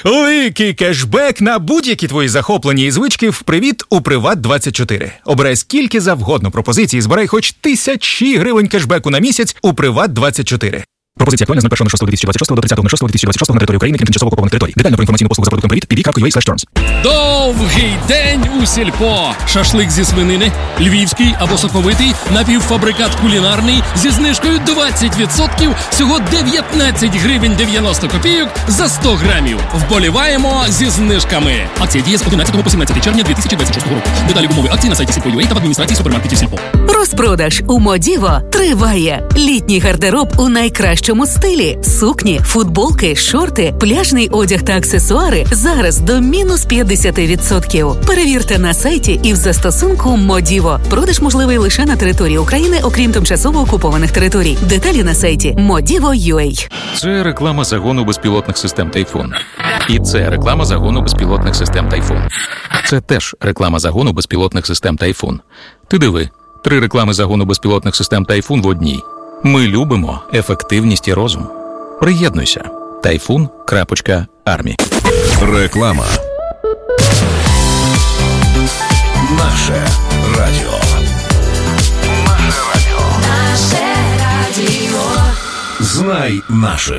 Великий кешбек на будь-які твої захоплення і звички в «Привіт» у «Приват24». Обирай скільки завгодно пропозицій і збирай хоч 1000 гривень кешбеку на місяць у «Приват24». Пропозиція актуальна з 01.06.2026 до 30.06.2026 на території України, крім тимчасово окупованих територій. Детально про інформаційну послугу за продуктом «Привіт» pv.ua/terms. Довгий день у сільпо. Шашлик зі свинини, львівський або соковитий, напівфабрикат кулінарний зі знижкою 20%, всього 19 гривень 90 копійок за 100 грамів. Вболіваємо зі знижками. Акція діє з 11 по 17 червня 2026 року. Деталі умови акції на сайті Сільпо.ua та в адміністрації супермаркетів Сільпо. Розпродаж у Модіво триває. Літній гардероб у найкращому стилі. Сукні, футболки, шорти, пляжний одяг та аксесуари зараз до мінус 50%. Перевірте на сайті і в застосунку Модіво. Продаж можливий лише на території України, окрім тимчасово окупованих територій. Деталі на сайті Modivo.ua. Це реклама загону безпілотних систем «Тайфун». І це реклама загону безпілотних систем «Тайфун». Це теж реклама загону безпілотних систем «Тайфун». Ти диви, 3 реклами загону безпілотних систем «Тайфун» в одній. Ми любимо ефективність і розум. Приєднуйся. Typhoon.Army. Реклама. Наше радіо. Наше радіо. Знай наших.